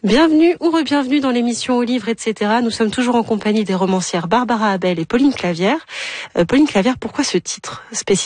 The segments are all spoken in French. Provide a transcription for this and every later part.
Bienvenue ou re-bienvenue dans l'émission Au livre, etc. Nous sommes toujours en compagnie des romancières Barbara Abel et Pauline Clavière. Pauline Clavière, pourquoi ce titre, Spécimen ?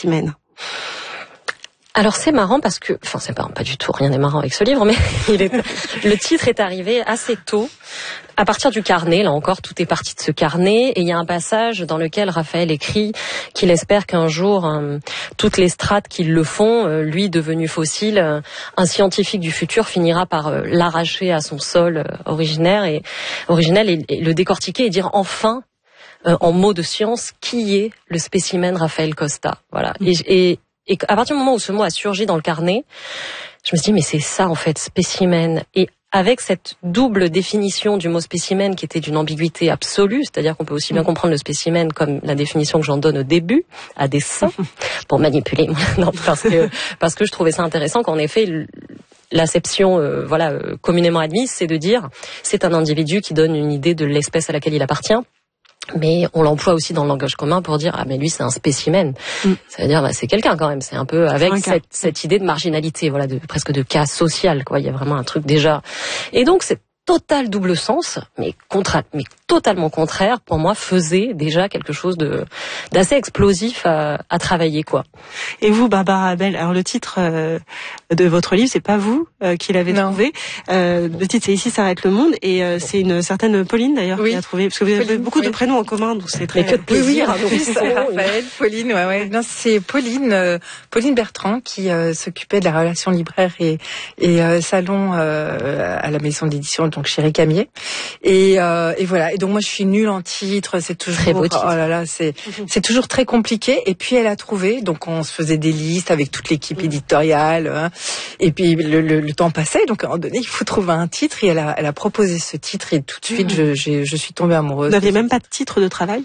Alors c'est marrant parce que, enfin c'est pas du tout, rien n'est marrant avec ce livre, mais le titre est arrivé assez tôt, à partir du carnet. Là encore, tout est parti de ce carnet, et il y a un passage dans lequel Raphaël écrit qu'il espère qu'un jour, toutes les strates qui le font, lui devenu fossile, un scientifique du futur finira par l'arracher à son sol originel et le décortiquer et dire enfin, en mots de science, qui est le spécimen Raphaël Costa. Voilà. Et à partir du moment où ce mot a surgi dans le carnet, je me suis dit, mais c'est ça en fait, spécimen. Et avec cette double définition du mot spécimen qui était d'une ambiguïté absolue, c'est-à-dire qu'on peut aussi bien comprendre le spécimen comme la définition que j'en donne au début, à dessein, pour manipuler. Non, parce que je trouvais ça intéressant qu'en effet, l'acception communément admise, c'est de dire c'est un individu qui donne une idée de l'espèce à laquelle il appartient. Mais on l'emploie aussi dans le langage commun pour dire mais lui c'est un spécimen. Ça veut dire c'est quelqu'un quand même. C'est un peu avec cette idée de marginalité, presque de cas social, quoi. Il y a vraiment un truc déjà. Et donc c'est total double sens, mais totalement contraire, pour moi, faisait déjà quelque chose d'assez explosif à travailler, quoi. Et vous, Barbara Abel, alors le titre de votre livre, c'est pas vous qui l'avez trouvé. Le titre, c'est Ici s'arrête le monde, et c'est une certaine Pauline d'ailleurs qui l'a trouvé, parce que vous avez beaucoup de prénoms en commun, donc c'est très. Mais que de plaisir. C'est Raphaël, Pauline, Non, c'est Pauline Bertrand qui s'occupait de la relation libraire et salon à la maison d'édition, donc chez Récamier. Et voilà. Et donc moi je suis nulle en titre, c'est toujours très beau titre. Oh là là, c'est toujours très compliqué. Et puis elle a trouvé, donc on se faisait des listes avec toute l'équipe éditoriale, hein, et puis le temps passait, donc à un moment donné il faut trouver un titre, et elle a proposé ce titre, et tout de suite je suis tombée amoureuse. Vous n'aviez même pas de titre de travail?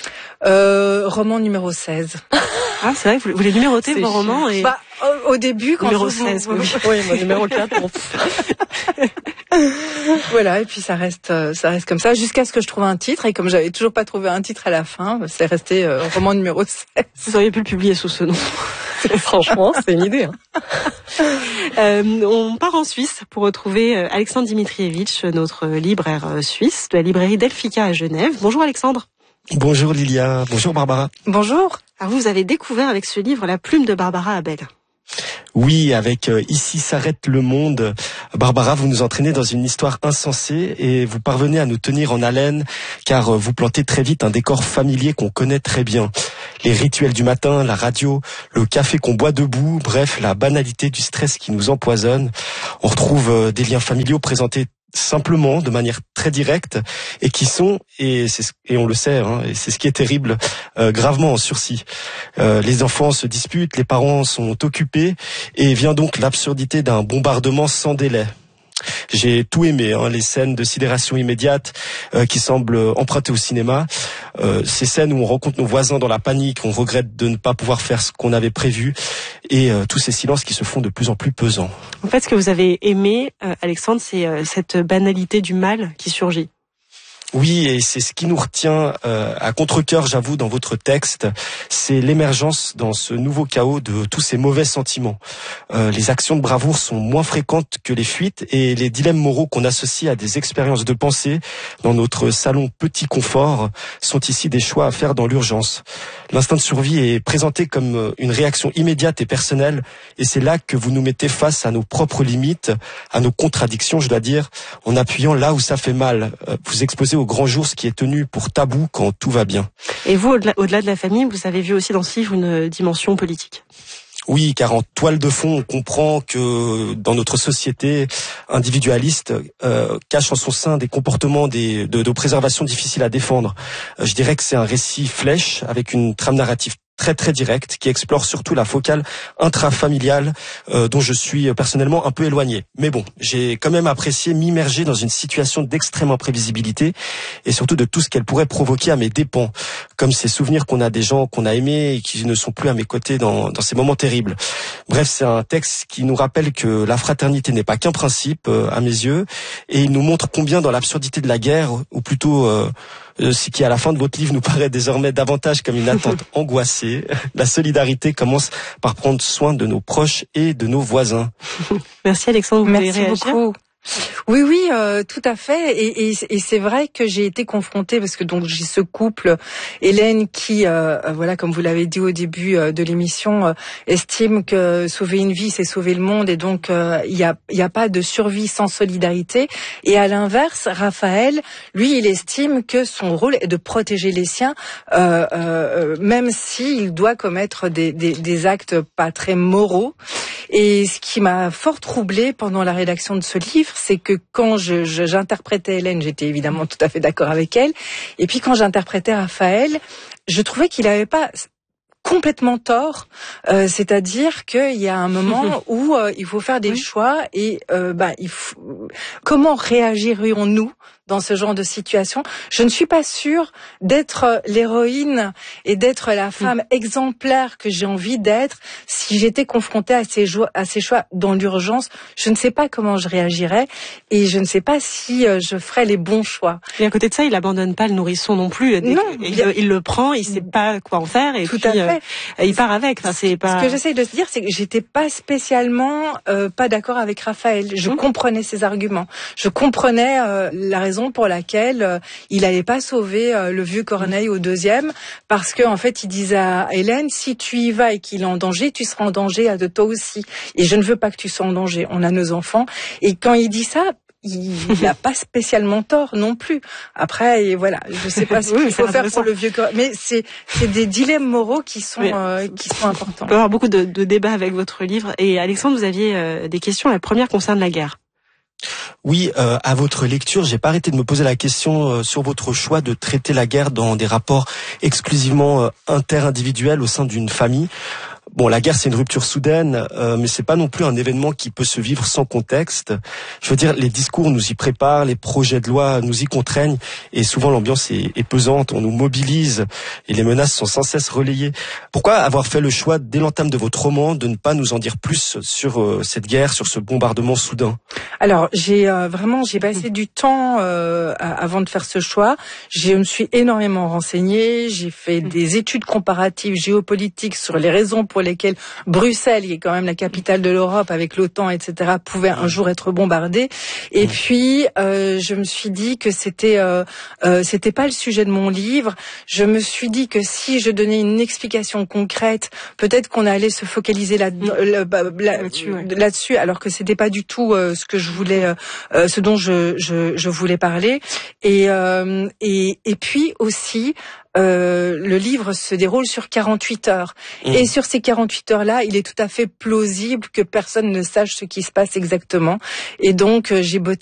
Roman numéro 16. Ah, c'est vrai que vous les numérotez, vos romans, et... au début, quand numéro 16, oui, moi, numéro 4. Voilà, et puis ça reste comme ça, jusqu'à ce que je trouve un titre, et comme j'avais toujours pas trouvé un titre à la fin, c'est resté roman numéro 16. Vous auriez pu le publier sous ce nom. Franchement, c'est une idée, hein. On part en Suisse pour retrouver Alexandre Dimitrievitch, notre libraire suisse de la librairie Delphica à Genève. Bonjour Alexandre. Bonjour Lilia, bonjour Barbara. Bonjour. Alors vous avez découvert avec ce livre La plume de Barbara Abel. Oui, avec Ici s'arrête le monde, Barbara, vous nous entraînez dans une histoire insensée et vous parvenez à nous tenir en haleine, car vous plantez très vite un décor familier qu'on connaît très bien. Les rituels du matin, la radio, le café qu'on boit debout, bref, la banalité du stress qui nous empoisonne. On retrouve des liens familiaux présentés simplement, de manière très directe, et qui sont, et on le sait, hein, et c'est ce qui est terrible, gravement en sursis. Les enfants se disputent, les parents sont occupés, et vient donc l'absurdité d'un bombardement sans délai. J'ai tout aimé, hein, les scènes de sidération immédiate qui semblent empruntées au cinéma, ces scènes où on rencontre nos voisins dans la panique, on regrette de ne pas pouvoir faire ce qu'on avait prévu, et tous ces silences qui se font de plus en plus pesants. En fait, ce que vous avez aimé, Alexandre, c'est cette banalité du mal qui surgit. Oui, et c'est ce qui nous retient à contre-cœur, j'avoue, dans votre texte, c'est l'émergence dans ce nouveau chaos de tous ces mauvais sentiments. Les actions de bravoure sont moins fréquentes que les fuites, et les dilemmes moraux qu'on associe à des expériences de pensée dans notre salon petit confort sont ici des choix à faire dans l'urgence. L'instinct de survie est présenté comme une réaction immédiate et personnelle, et c'est là que vous nous mettez face à nos propres limites, à nos contradictions, je dois dire, en appuyant là où ça fait mal. Vous exposez au grand jour ce qui est tenu pour tabou quand tout va bien. Et vous, au-delà de la famille, vous avez vu aussi dans ce livre une dimension politique. Oui, car en toile de fond, on comprend que dans notre société individualiste, cache en son sein des comportements de préservation difficiles à défendre. Je dirais que c'est un récit flèche avec une trame narrative très très directe qui explore surtout la focale intrafamiliale dont je suis personnellement un peu éloigné. Mais bon, j'ai quand même apprécié m'immerger dans une situation d'extrême imprévisibilité et surtout de tout ce qu'elle pourrait provoquer à mes dépens, comme ces souvenirs qu'on a des gens qu'on a aimés et qui ne sont plus à mes côtés dans ces moments terribles. Bref, c'est un texte qui nous rappelle que la fraternité n'est pas qu'un principe à mes yeux, et il nous montre combien dans l'absurdité de la guerre, ou plutôt ce qui à la fin de votre livre nous paraît désormais davantage comme une attente angoissée, la solidarité commence par prendre soin de nos proches et de nos voisins. Merci Alexandre, vous voulez réagir ? Beaucoup. Oui, tout à fait. Et c'est vrai que j'ai été confrontée parce que donc j'ai ce couple Hélène qui, voilà, comme vous l'avez dit au début de l'émission, estime que sauver une vie c'est sauver le monde et donc il y a pas de survie sans solidarité. Et à l'inverse, Raphaël, lui, il estime que son rôle est de protéger les siens, même s'il doit commettre des actes pas très moraux. Et ce qui m'a fort troublée pendant la rédaction de ce livre, c'est que quand j'interprétais Hélène, j'étais évidemment tout à fait d'accord avec elle. Et puis quand j'interprétais Raphaël, je trouvais qu'il n'avait pas complètement tort, c'est-à-dire qu'il y a un moment où il faut faire des choix et comment réagirions-nous dans ce genre de situation? Je ne suis pas sûre d'être l'héroïne et d'être la femme exemplaire que j'ai envie d'être si j'étais confrontée à ces choix dans l'urgence. Je ne sais pas comment je réagirais et je ne sais pas si je ferais les bons choix. Et à côté de ça, il abandonne pas le nourrisson non plus. Non, il le prend, il sait pas quoi en faire et tout puis à fait. Il part avec. Enfin, c'est pas. Ce que j'essaye de se dire, c'est que j'étais pas spécialement pas d'accord avec Raphaël. Je comprenais ses arguments. Je comprenais la raison pour laquelle il allait pas sauver le vieux Corneille au deuxième, parce que en fait, il disait à Hélène, si tu y vas et qu'il est en danger, tu seras en danger de toi aussi. Et je ne veux pas que tu sois en danger. On a nos enfants. Et quand il dit ça, il n'a pas spécialement tort non plus. Après, et voilà, je sais pas ce qu'il faut faire pour le vieux corps, mais c'est des dilemmes moraux qui sont importants. On peut avoir beaucoup de débats avec votre livre. Et Alexandre, vous aviez des questions. La première concerne la guerre. Oui, à votre lecture, j'ai pas arrêté de me poser la question sur votre choix de traiter la guerre dans des rapports exclusivement interindividuels au sein d'une famille. Bon, la guerre, c'est une rupture soudaine, mais c'est pas non plus un événement qui peut se vivre sans contexte. Je veux dire, les discours nous y préparent, les projets de loi nous y contraignent, et souvent l'ambiance est pesante, on nous mobilise, et les menaces sont sans cesse relayées. Pourquoi avoir fait le choix, dès l'entame de votre roman, de ne pas nous en dire plus sur cette guerre, sur ce bombardement soudain? Alors, j'ai passé du temps avant de faire ce choix. Je me suis énormément renseignée, j'ai fait des études comparatives géopolitiques sur les raisons pour lesquelles Bruxelles, qui est quand même la capitale de l'Europe avec l'OTAN, etc., pouvait un jour être bombardée. Et puis, je me suis dit que c'était pas le sujet de mon livre. Je me suis dit que si je donnais une explication concrète, peut-être qu'on allait se focaliser là-dessus, alors que c'était pas du tout ce que je voulais, ce dont je voulais parler. Et puis aussi, le livre se déroule sur 48 heures. Et sur ces 48 heures-là, il est tout à fait plausible que personne ne sache ce qui se passe exactement. Et donc, j'ai